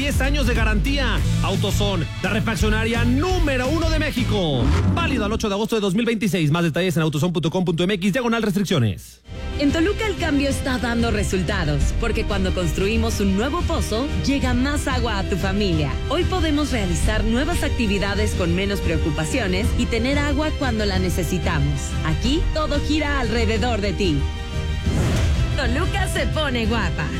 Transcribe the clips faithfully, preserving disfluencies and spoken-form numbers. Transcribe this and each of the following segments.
diez años de garantía. AutoZone, la refaccionaria número uno de México. Válido al ocho de agosto de dos mil veintiséis. Más detalles en autozone punto com punto mx, diagonal restricciones. En Toluca el cambio está dando resultados, porque cuando construimos un nuevo pozo, llega más agua a tu familia. Hoy podemos realizar nuevas actividades con menos preocupaciones y tener agua cuando la necesitamos. Aquí todo gira alrededor de ti. Toluca se pone guapa.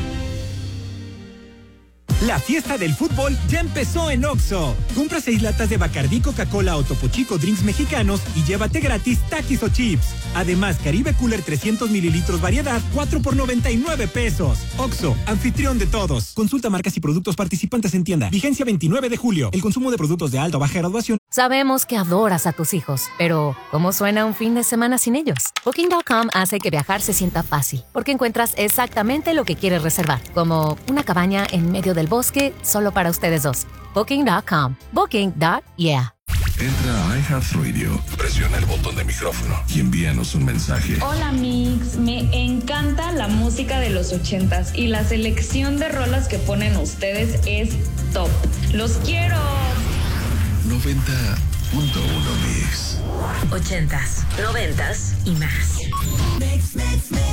La fiesta del fútbol ya empezó en Oxxo. Compra seis latas de Bacardí, Coca-Cola o Topo Chico Drinks mexicanos y llévate gratis Takis o chips. Además, Caribe Cooler trescientos mililitros variedad, cuatro por noventa y nueve pesos. Oxxo, anfitrión de todos. Consulta marcas y productos participantes en tienda. Vigencia veintinueve de julio. El consumo de productos de alta o baja graduación. Sabemos que adoras a tus hijos, pero ¿cómo suena un fin de semana sin ellos? Booking punto com hace que viajar se sienta fácil, porque encuentras exactamente lo que quieres reservar, como una cabaña en medio del bosque solo para ustedes dos. Booking punto com. Booking. Yeah. Entra a iHeartRadio, presiona el botón de micrófono y envíanos un mensaje. Hola Mix, me encanta la música de los ochentas y la selección de rolas que ponen ustedes es top. ¡Los quiero! noventa punto uno Mix. Ochentas, noventas y más. Mix, mix, mix.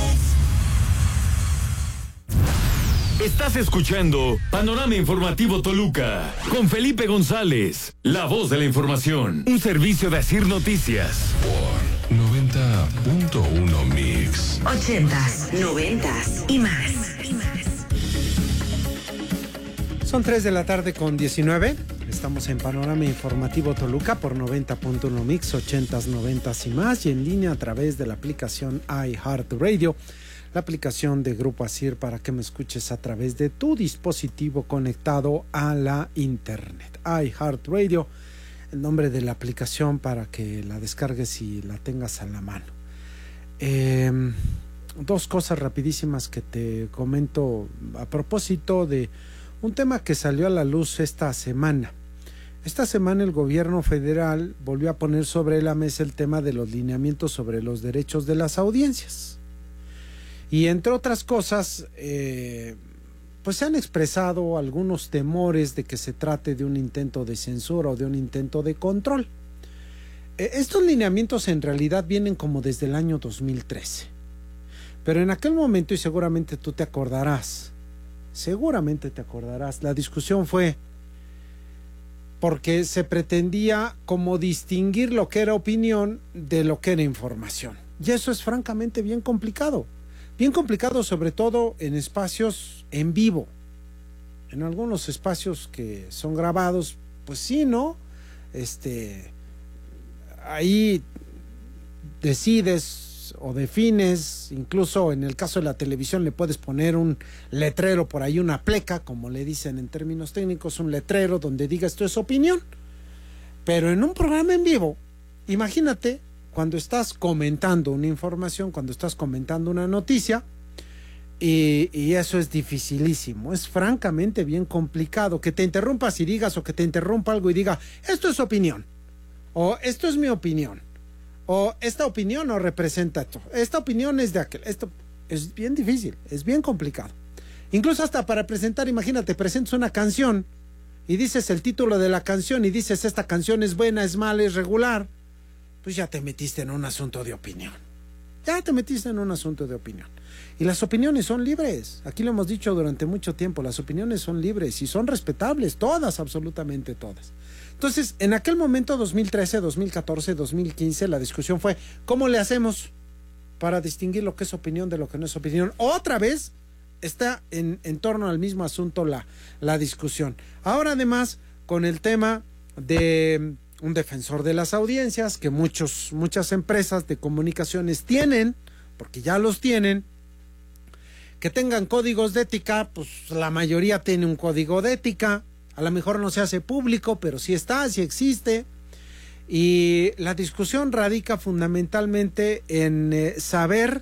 Estás escuchando Panorama Informativo Toluca con Felipe González, la voz de la información, un servicio de Asir Noticias. Por noventa punto uno Mix. Ochentas, noventas y más. Son tres de la tarde con diecinueve. Estamos en Panorama Informativo Toluca por noventa punto uno Mix, ochentas, noventas y más, y en línea a través de la aplicación iHeartRadio, la aplicación de Grupo Asir, para que me escuches a través de tu dispositivo conectado a la internet. iHeartRadio, el nombre de la aplicación, para que la descargues y la tengas a la mano. Eh, dos cosas rapidísimas que te comento a propósito de un tema que salió a la luz esta semana. Esta semana el gobierno federal volvió a poner sobre la mesa el tema de los lineamientos sobre los derechos de las audiencias. Y entre otras cosas, eh, pues se han expresado algunos temores de que se trate de un intento de censura o de un intento de control. Eh, estos lineamientos en realidad vienen como desde el año dos mil trece. Pero en aquel momento, y seguramente tú te acordarás, seguramente te acordarás, la discusión fue porque se pretendía como distinguir lo que era opinión de lo que era información. Y eso es francamente bien complicado. Bien complicado, sobre todo en espacios en vivo. En algunos espacios que son grabados, pues sí, ¿no? Este, ahí decides o defines, incluso en el caso de la televisión le puedes poner un letrero por ahí, una pleca, como le dicen en términos técnicos, un letrero donde diga esto es opinión. Pero en un programa en vivo, imagínate, cuando estás comentando una información, cuando estás comentando una noticia, y, y eso es dificilísimo, es francamente bien complicado, que te interrumpas y digas, o que te interrumpa algo y diga, esto es opinión, o esto es mi opinión, o esta opinión no representa esto, esta opinión es de aquel. Esto es bien difícil, es bien complicado. Incluso hasta para presentar, imagínate, presentas una canción y dices el título de la canción y dices esta canción es buena, es mala, es regular, pues ya te metiste en un asunto de opinión. Ya te metiste en un asunto de opinión. Y las opiniones son libres. Aquí lo hemos dicho durante mucho tiempo, las opiniones son libres y son respetables, todas, absolutamente todas. Entonces, en aquel momento, dos mil trece, dos mil catorce, dos mil quince, la discusión fue, ¿cómo le hacemos para distinguir lo que es opinión de lo que no es opinión? Otra vez está en, en torno al mismo asunto la, la discusión. Ahora, además, con el tema de un defensor de las audiencias, que muchos, muchas empresas de comunicaciones tienen, porque ya los tienen, que tengan códigos de ética, pues la mayoría tiene un código de ética, a lo mejor no se hace público, pero sí está, sí existe, y la discusión radica fundamentalmente en eh, saber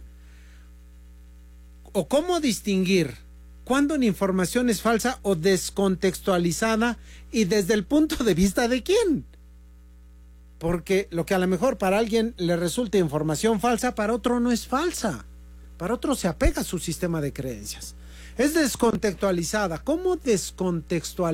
o cómo distinguir cuándo una información es falsa o descontextualizada y desde el punto de vista de quién. Porque lo que a lo mejor para alguien le resulta información falsa, para otro no es falsa. Para otro se apega a su sistema de creencias. Es descontextualizada. ¿Cómo descontextualizada?